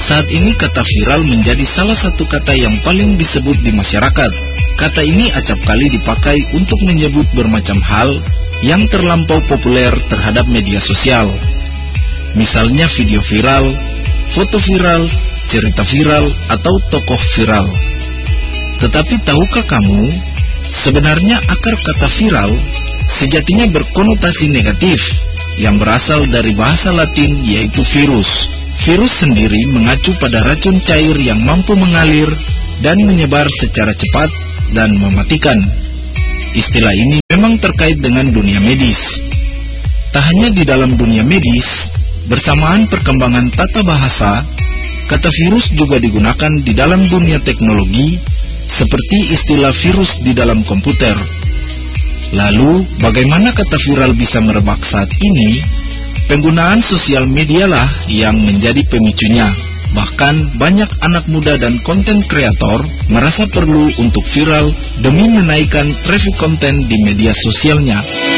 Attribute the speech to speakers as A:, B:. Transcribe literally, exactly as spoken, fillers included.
A: Saat ini kata viral menjadi salah satu kata yang paling disebut di masyarakat. Kata ini acap kali dipakai untuk menyebut bermacam hal yang terlampau populer terhadap media sosial. Misalnya video viral, foto viral, cerita viral, atau tokoh viral. Tetapi tahukah kamu, sebenarnya akar kata viral sejatinya berkonotasi negatif yang berasal dari bahasa Latin yaitu virus. Virus sendiri mengacu pada racun cair yang mampu mengalir dan menyebar secara cepat dan mematikan. Istilah ini memang terkait dengan dunia medis. Tak hanya di dalam dunia medis, bersamaan perkembangan tata bahasa, kata virus juga digunakan di dalam dunia teknologi, seperti istilah virus di dalam komputer. Lalu, bagaimana kata viral bisa merebak saat ini? Penggunaan sosial media lah yang menjadi pemicunya. Bahkan banyak anak muda dan konten kreator merasa perlu untuk viral demi menaikkan traffic konten di media sosialnya.